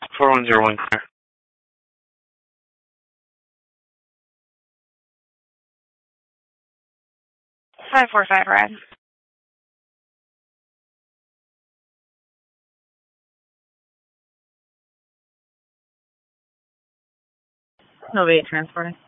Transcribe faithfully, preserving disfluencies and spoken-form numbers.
four one zero one clear. five four five red. Nobody transporting.